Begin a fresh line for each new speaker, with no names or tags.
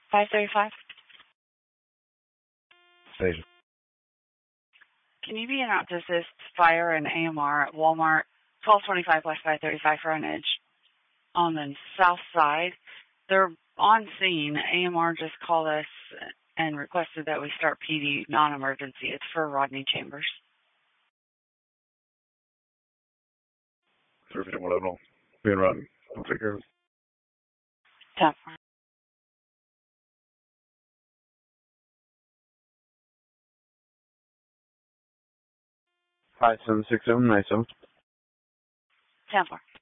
535.
Station.
Can you be an out to assist fire and AMR at Walmart, 1225 West 535 frontage on the south side? They're on scene. AMR just called us and requested that we start PD non-emergency. It's for Rodney Chambers.
Sure, if you don't let them know. Being Rodney. I'll take care of it.
10-4.
Hi, 76797.
10-4.